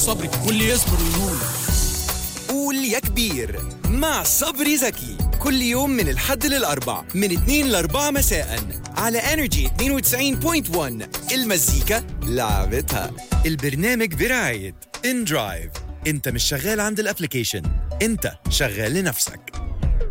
صبري واللي يصبر ينول. قول يا كبير مع صبري زكي كل يوم من الحد للأربع من 2 ل4 مساء على Energy 92.1. المزيكا لعبتها. البرنامج برعاية InDrive. انت مش شغال عند الابليكيشن، انت شغال لنفسك.